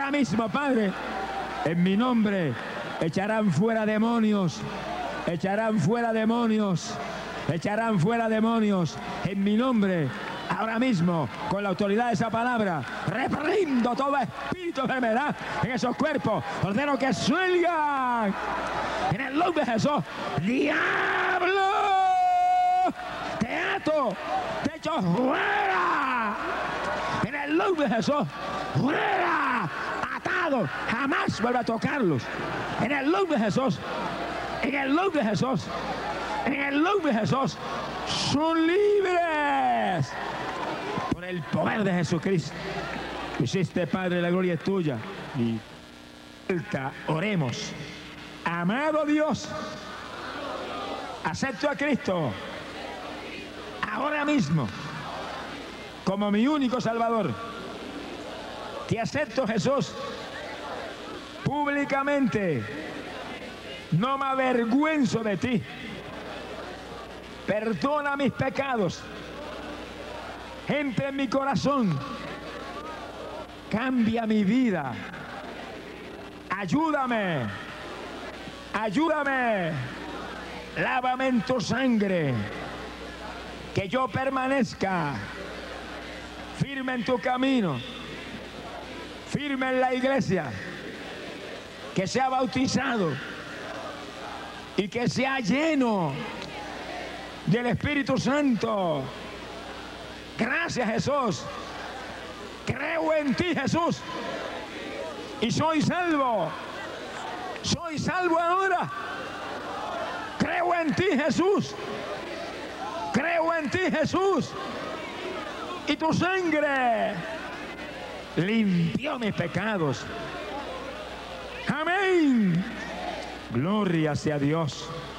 Ahora mismo, Padre, en mi nombre echarán fuera demonios, echarán fuera demonios, echarán fuera demonios en mi nombre. Ahora mismo, con la autoridad de esa palabra, reprendo todo espíritu de enfermedad en esos cuerpos. Ordeno que salgan en el nombre de Jesús. ¡Diablo! ¡Te ato! ¡Te echo fuera! En el nombre de Jesús. ¡Fuera! ¡Atado! Jamás vuelve a tocarlos. En el nombre de Jesús. En el nombre de Jesús. En el nombre de Jesús. ¡Son libres! Por el poder de Jesucristo. Hiciste, Padre, la gloria es tuya. Y oremos. Amado Dios, acepto a Cristo ahora mismo como mi único Salvador. Te acepto, Jesús, públicamente. No me avergüenzo de ti. Perdona mis pecados. Entra en mi corazón. Cambia mi vida. Ayúdame. Ayúdame. Lávame en tu sangre. Que yo permanezca firme en tu camino. Firme en la iglesia. Que sea bautizado. Y que sea lleno del Espíritu Santo. Gracias, Jesús. Creo en ti, Jesús. Y soy salvo. Soy salvo ahora. Creo en ti, Jesús. Creo en ti, Jesús. Y tu sangre limpió mis pecados. Amén. Gloria sea Dios.